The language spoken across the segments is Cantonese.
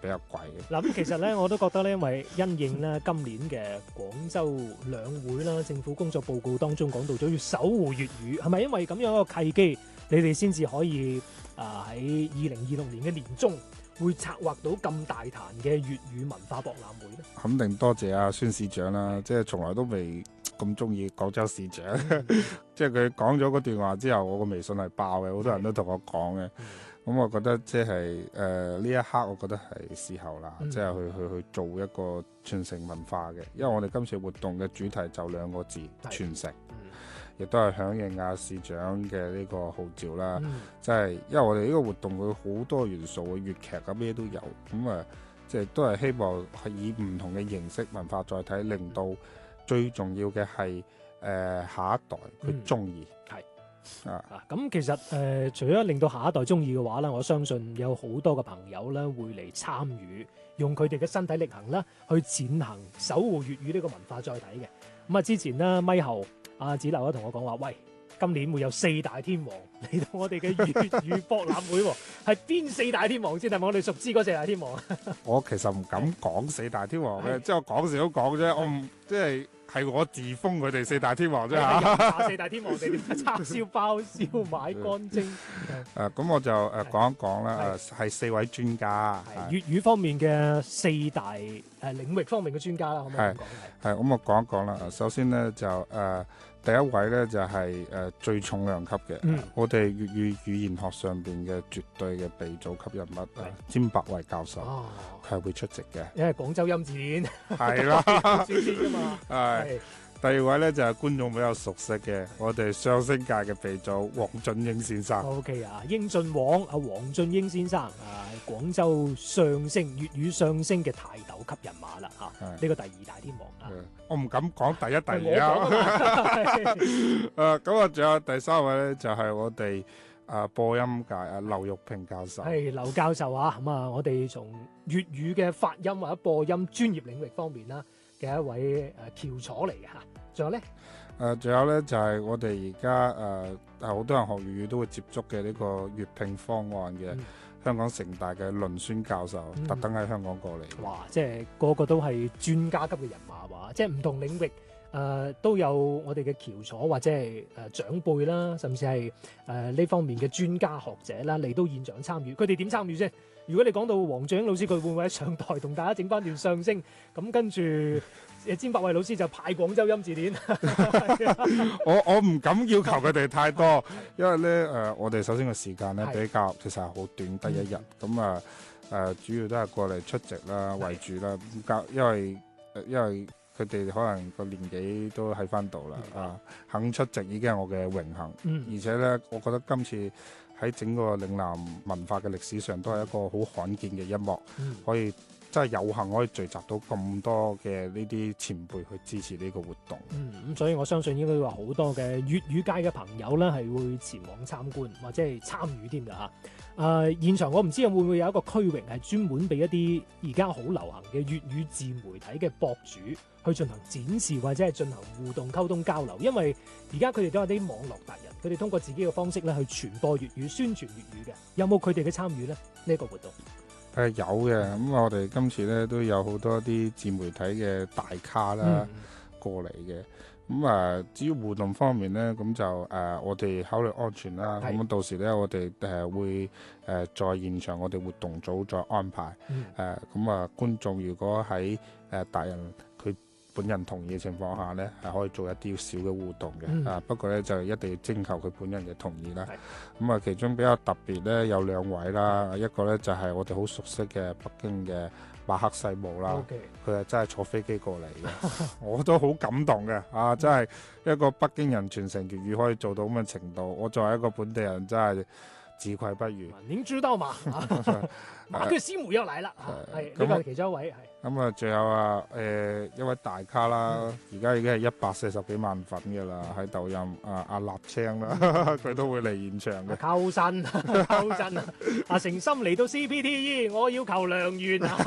比較貴嘅。 嗱，咁其實咧，我都覺得咧，因為因應咧今年嘅廣州兩會啦，政府工作報告當中講到咗要守護粵語，係咪因為咁樣一個契機，你哋先至可以喺2026年嘅年中會策劃到咁大壇嘅粵語文化博覽會咧？ 肯定多謝阿孫市長啦，即係從來都未咁中意廣州市長，即係佢講咗嗰段話之後，我個微信係爆嘅，好多人都同我講嘅。咁我覺得即係呢一刻，我覺得係時候啦，即係去做一個傳承文化嘅。因為我哋今次活動嘅主題就2個字：傳承。亦都係響應阿市長嘅呢個號召啦。即係因為我哋呢個活動會好多元素嘅，粵劇啊咩都有。咁即係都係希望係以唔同嘅形式文化載體，令到最重要嘅係下一代佢中意。 咁其實除咗令到下一代中意嘅話咧，我相信有好多嘅朋友咧會嚟參與，用佢哋嘅身體力行啦，去踐行守護粵語呢個文化載體嘅。咁之前咧咪後阿子流咧同我講話，喂，今年會有4大天王嚟到我哋嘅粵語博覽會喎，係邊4大天王先？係咪我哋熟知嗰4大天王啊？ 我其實唔敢講4大天王嘅，即係我講笑都講啫，我唔即係我自封佢哋4大天王啫嚇。 4大天王哋點叉燒包、燒賣、乾蒸。 咁我就講一講啦。係4位專家， 粵語方面嘅4大領域方面嘅專家啦，可唔可以咁講？ 係咁我講一講啦。首先咧就第一位咧就係最重量級嘅，我哋粵語語言學上邊嘅絕對嘅鼻祖級人物詹伯維教授，佢係會出席嘅。 因為廣州音字典係啦， 少啲噶嘛。 係。第二位咧就係觀眾比較熟悉嘅，我哋相聲界嘅鼻祖黃俊英先生。 OK 啊，英俊王黃俊英先生廣州相聲粵語相聲嘅泰斗級人馬啦嚇，呢個第2大天王啊。 我唔敢講第一、第二啊。咁仲有第3位咧，就係我哋播音界劉玉平教授。 係劉教授啊，咁我哋從粵語嘅發音或者播音專業領域方面啦嘅一位翹楚嚟嘅嚇。仲有咧？ 仲有咧就係我哋而家好多人學粵語都會接觸嘅呢個粵拼方案嘅香港城大嘅倫孫教授，特登喺香港過嚟。 哇！即係個個都係專家級嘅人馬話，即係唔同領域都有我哋嘅翹楚或者係長輩啦，甚至係呢方面嘅專家學者啦嚟到現場參與。佢哋點參與啫？如果你講到黃俊英老師，佢會唔會喺上台同大家整翻段相聲？咁跟住詹伯維老師就派廣州音字典。 我唔敢要求佢哋太多，因為咧我哋首先個時間咧比較其實係好短，得1日。咁主要都係過嚟出席啦為主啦。因為佢哋可能個年紀都喺翻度啦，肯出席已經係我嘅榮幸。而且咧，我覺得今次喺整個嶺南文化嘅歷史上，都係一個好罕見嘅一幕，可以真係有幸可以聚集到咁多嘅呢啲前輩去支持呢個活動。 咁所以我相信應該話好多嘅粵語界嘅朋友咧係會前往參觀或者係參與添㗎嚇。現場我唔知會唔會有一個區域係專門俾一啲而家好流行嘅粵語自媒體嘅博主去進行展示或者係進行互動溝通交流，因為而家佢哋都有啲網絡達人，佢哋通過自己嘅方式咧去傳播粵語、宣傳粵語嘅。有冇佢哋嘅參與咧？呢個活動有嘅。咁我哋今次咧都有好多啲自媒體嘅大咖啦過嚟嘅。咁至於互動方面咧，咁就我哋考慮安全啦。咁到時咧，我哋會在現場我哋活動組再安排。觀眾如果喺大人佢本人同意嘅情況下咧，係可以做一啲小嘅互動嘅。不過咧就一定要徵求佢本人嘅同意啦。咁其中比較特別咧有2位啦，一個咧就係我哋好熟悉嘅北京嘅馬克西姆啦，佢係真係坐飛機過嚟嘅，我都好感動嘅。真係一個北京人傳承粵語可以做到咁嘅程度，我作為一個本地人真係自愧不如。 您知道嘛？馬克西姆又嚟啦，係呢個係其中一位係。 仲有一位大咖啦，而家已經係140幾萬粉嘅啦，喺抖音阿立青啦，佢都會嚟現場嘅。 溝身誠心嚟到 CPTE， 我要求良緣啊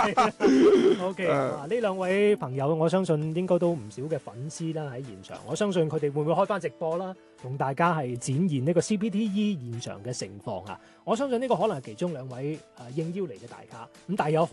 ！OK，呢2位朋友，我相信應該都唔少嘅粉絲啦喺現場，我相信佢哋會唔會開翻直播啦，同大家係展現呢個 CPTE 現場嘅盛況啊！我相信呢個可能係其中2位應邀嚟嘅大咖，咁但係有好